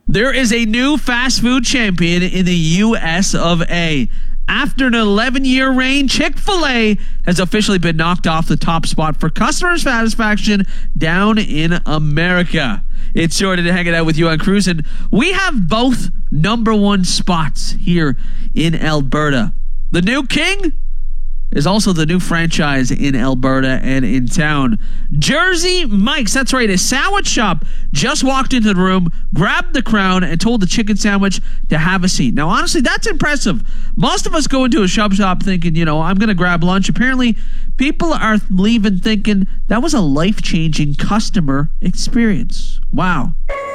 There is a new fast food champion in the U.S. of A. After an 11-year reign, Chick-fil-A has officially been knocked off the top spot for customer satisfaction down in America. It's Jordan hanging out with you on Cruisin'. We have both number one spots here in Alberta. The new king is also the new franchise in Alberta and in town. Jersey Mike's, that's right, a sandwich shop just walked into the room, grabbed the crown, and told the chicken sandwich to have a seat. Now, honestly, that's impressive. Most of us go into a shop thinking, I'm going to grab lunch. Apparently, people are leaving thinking that was a life-changing customer experience. Wow.